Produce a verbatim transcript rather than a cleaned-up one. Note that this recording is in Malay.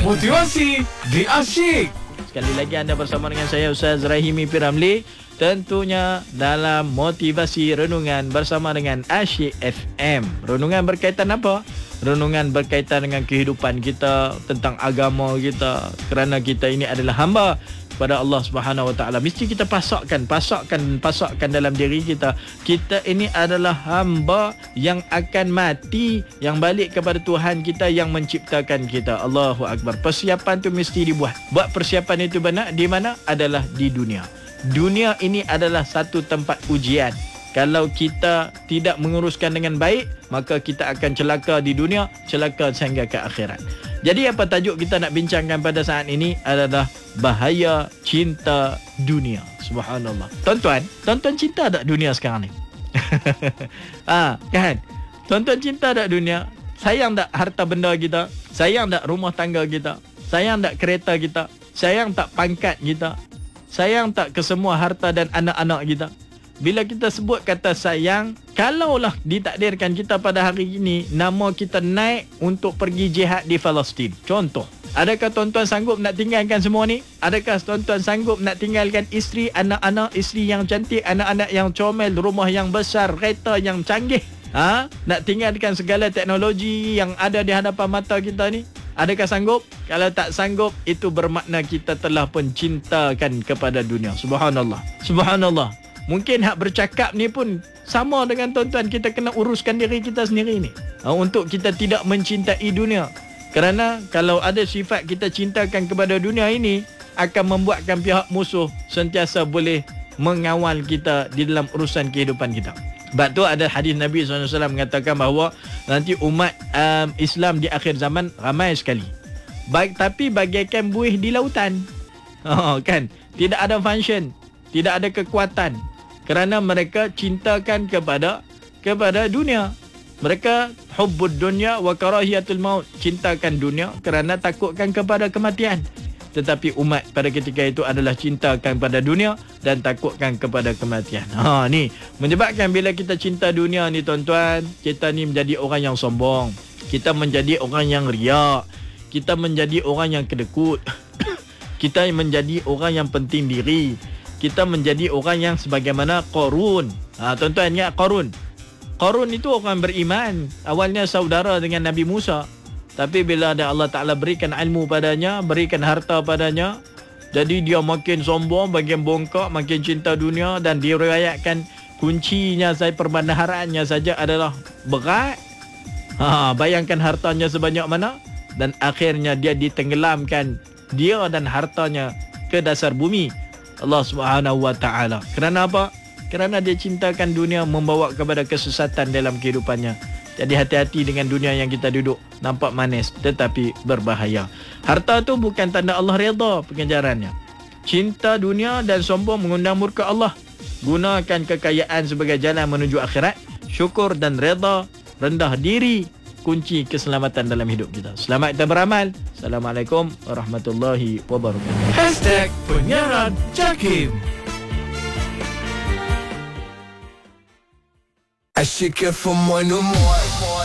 Motivasi di Asyik. Sekali lagi anda bersama dengan saya Ustaz Rahimi P. Ramli. Tentunya dalam motivasi renungan bersama dengan Asyik F M. Renungan berkaitan apa? Renungan berkaitan dengan kehidupan kita, tentang agama kita. Kerana kita ini adalah hamba kepada Allah Subhanahu Wa Taala. Mesti kita pasakkan, pasakkan, pasakkan dalam diri kita. Kita ini adalah hamba yang akan mati, yang balik kepada Tuhan kita yang menciptakan kita. Allahu Akbar. Persiapan tu mesti dibuat. Buat persiapan itu mana? Di mana? Adalah di dunia. Dunia ini adalah satu tempat ujian. Kalau kita tidak menguruskan dengan baik, maka kita akan celaka di dunia, celaka sehingga ke akhirat. Jadi apa tajuk kita nak bincangkan pada saat ini adalah bahaya cinta dunia. Subhanallah. Tuan-tuan, tuan-tuan cinta tak dunia sekarang ni? Ah, kan? Tuan-tuan cinta tak dunia? Sayang tak harta benda kita? Sayang tak rumah tangga kita? Sayang tak kereta kita? Sayang tak pangkat kita? Sayang tak ke semua harta dan anak-anak kita? Bila kita sebut kata sayang, kalaulah ditakdirkan kita pada hari ini, nama kita naik untuk pergi jihad di Palestin. Contoh, adakah tuan-tuan sanggup nak tinggalkan semua ni? Adakah tuan-tuan sanggup nak tinggalkan isteri, anak-anak, isteri yang cantik, anak-anak yang comel, rumah yang besar, kereta yang canggih? Ha? Nak tinggalkan segala teknologi yang ada di hadapan mata kita ni? Adakah sanggup? Kalau tak sanggup, itu bermakna kita telah pun cintakan kepada dunia. Subhanallah. Subhanallah. Mungkin hak bercakap ni pun sama dengan tuan-tuan. Kita kena uruskan diri kita sendiri ni. Ha, untuk kita tidak mencintai dunia. Kerana kalau ada sifat kita cintakan kepada dunia ini, akan membuatkan pihak musuh sentiasa boleh mengawal kita di dalam urusan kehidupan kita. Sebab tu ada hadis Nabi sallallahu alaihi wasallam mengatakan bahawa nanti umat um, Islam di akhir zaman ramai sekali. Baik, tapi bagaikan buih di lautan. Oh, kan? Tidak ada function. Tidak ada kekuatan. Kerana mereka cintakan kepada kepada dunia. Mereka hubbud dunya wa karahiyatul maut. Cintakan dunia kerana takutkan kepada kematian. Tetapi umat pada ketika itu adalah cintakan pada dunia dan takutkan kepada kematian. Ha, ni menyebabkan bila kita cinta dunia ni tuan-tuan, kita ni menjadi orang yang sombong. Kita menjadi orang yang riak. Kita menjadi orang yang kedekut. Kita menjadi orang yang penting diri. Kita menjadi orang yang sebagaimana Qarun. Ha, tuan-tuan ingat Qarun? Qarun itu orang beriman. Awalnya saudara dengan Nabi Musa. Tapi bila ada Allah Ta'ala berikan ilmu padanya, berikan harta padanya, jadi dia makin sombong, makin bongkak, makin cinta dunia. Dan diriwayatkan kuncinya saja, perbendaharannya saja adalah berat. Ha, bayangkan hartanya sebanyak mana. Dan akhirnya dia ditenggelamkan, dia dan hartanya, ke dasar bumi Allah Subhanahu Wa Taala. Kerana apa? Kerana dia cintakan dunia, membawa kepada kesesatan dalam kehidupannya. Jadi hati-hati dengan dunia yang kita duduk. Nampak manis tetapi berbahaya. Harta tu bukan tanda Allah redha pengejarannya. Cinta dunia dan sombong mengundang murka Allah. Gunakan kekayaan sebagai jalan menuju akhirat. Syukur dan redha, rendah diri, kunci keselamatan dalam hidup kita. Selamat kita beramal. Assalamualaikum warahmatullahi wabarakatuh. Hashtag Penyiaran Jakim. Asyik F M one oh one.